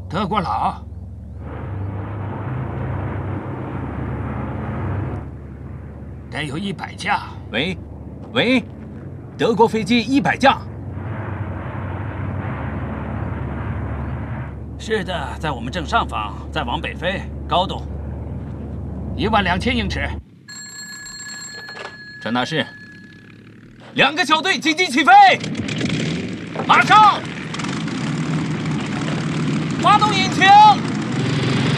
德国佬。得有100架。 喂，德国飞机100架。 是的，在我们正上方，再往北飞，高度 12000英尺。 传达室，2个小队紧急起飞，马上发动引擎。